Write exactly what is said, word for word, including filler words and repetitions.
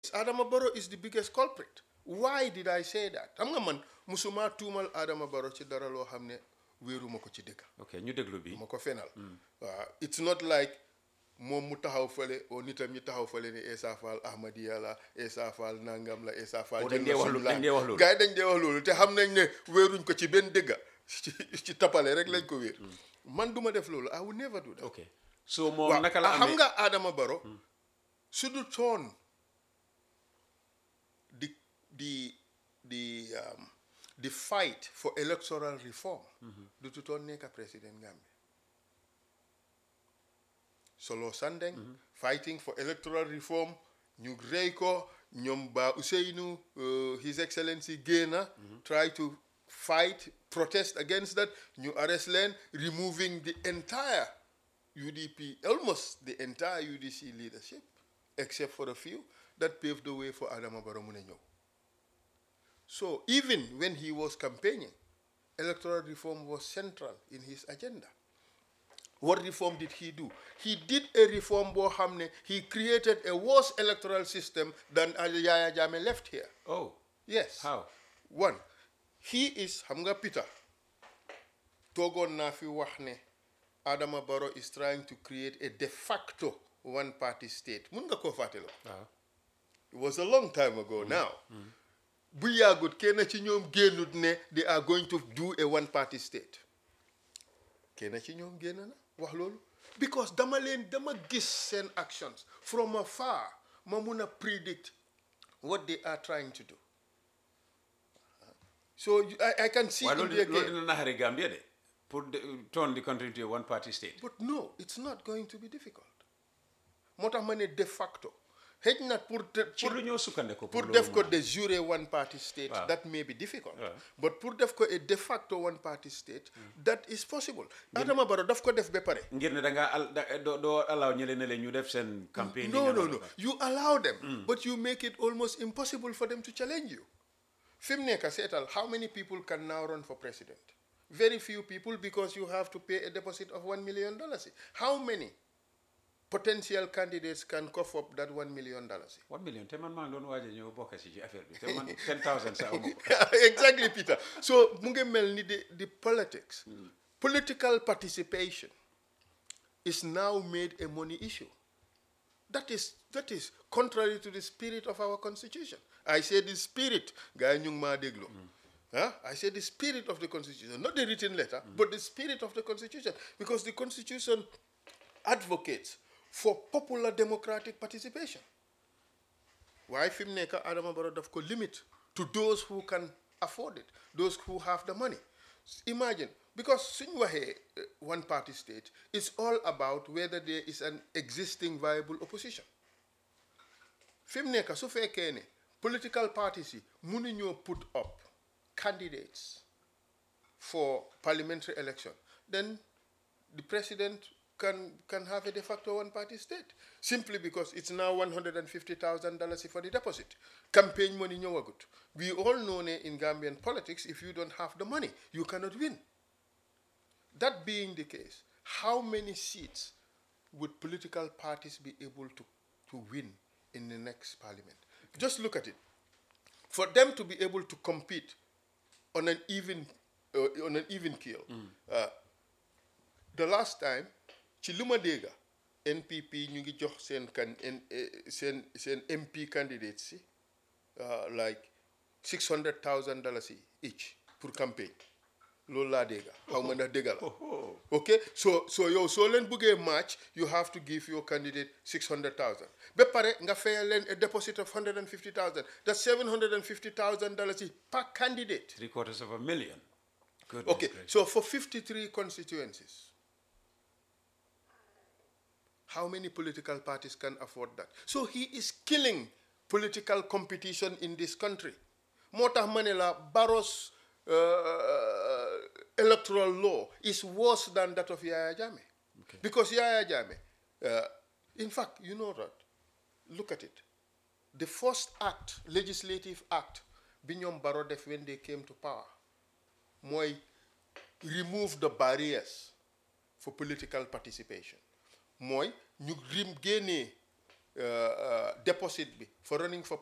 states, Adama Barrow is the biggest culprit. Why did I say that? xam nga man musuma tuumal Adama Barrow ci dara loo xam ne wéeruma ko ci dëgg. ok ñu déglu bi. ma ko fenal. waaw it's not like moom mu taxaw fële o nitam ñi taxaw fële ne Essa Faal Ahmadiyya la Essa Faal nangam la Essa Faal. dañ dee wax loolu dañ dee wax loolu. gars yi dañ dee wax loolu te xam nañ ne wéeruñ ko ci benn dëgg ci ci tapale rek lañ ko wéer. man duma def loolu I will never do that. ok so moom naka la amee xam nga Adama Barrow su du toon di di di di fight for electoral reform du tutoon nekk président Gambia. Solo Sandeng fighting for electoral reform ñu rey ko ñoom Ba Ousainou His Excellency génna try to fight protest against that ñu arrest leen removing the entire U D P almost the entire U D C leadership except for a few that paved the way for Adama Barrow mu ne ñëw. So even when he was campaigning, electoral reform was central in his agenda. What reform did he do? He did a reform boo xam ne he created a worse electoral system than Yaya Jammeh left here. Oh. Yes. How? One, he is xam nga Peter toogoon naa fi wax ne Adama Barrow is trying to create a de facto one party state. Mun nga koo fàttaloo. It was a long time ago now. Bu yàggut kenn ci ñoom génnut ne they are going to do a one party state. Kenn ci ñoom génn na wax loolu. Because dama leen dama gis seen actions from afar ma mun a predict what they are trying to do. So I, I can see. Why in don't their you game. naxari Gambia de pour turn the country into a one party state? But no, it's not going to be difficult. moo tax ma ne de facto. xëj na pour pour lu ñoo sukkandiku pour def ko de jure one party state. that may be difficult. but pour def ko a de facto one party state. that is possible. Adama Barrow daf ko def ba pare. ngir ne da nga al doo doo allow ñële ne leen ñu def seen campaign. no no no you allow them. but you make it almost impossible for them to challenge you. fi mu nekk seetal how many people can now run for president? Very few people because you have to pay a deposit of one million dollars. How many potential candidates can cough up that one million dollars? One million. Te man maa ngi doon waaj a ñëw bokk si ci affaire bi. Te man ten thousand sa amu ko. Exactly, Peter. So mu ngi mel ni the the politics, political participation is now made a money issue. That is that is contrary to the spirit of our constitution. I say the spirit. Gars ñu ngi maa déglu. Huh? I say the spirit of the constitution, not the written letter, mm. but the spirit of the constitution, because the constitution advocates for popular democratic participation. Why fi mu nekk Adama Barrow daf ko limit to those who can afford it, those who have the money. Imagine, because suñ waxee one party state, it's all about whether there is an existing viable opposition. Fi mu nekk su fekkee ne political parties yi mënuñoo put up candidates for parliamentary election, then the president can can have a de facto one party state simply because it's now one hundred fifty thousand dollars for the deposit. Campaign money ñëwagut. We all know ne in Gambian politics, if you don't have the money, you cannot win. That being the case, how many seats would political parties be able to, to win in the next parliament? Just look at it. For them to be able to compete on an even uh, on an even keel. Mm. Uh, the last time, ci lu ma dégg N P P ñu ngi jox seen kan seen seen M P candidates si uh, like six hundred thousand dollars each pour campagne. Loolu laa dégg. Xaw ma ndax dégg la. Okay, so so yow soo leen bëggee match, you have to give your candidate six hundred thousand. Ba pare nga fayal leen a deposit of one hundred fifty thousand. That's seven hundred fifty thousand dollars per candidate. Three quarters of a million. Goodness okay, gracious. So for fifty-three constituencies, how many political parties can afford that? So he is killing political competition in this country. Moo tax ma ne la Barrow's uh, electoral law is worse than that of Yaya Jammeh. Okay. Because Yaya Jammeh, uh, in fact, you know that, look at it. The first act, legislative act, bi ñoom Barrow def when they came to power, mooy remove the barriers for political participation. Mooy ñu rim génnee deposit bi for running for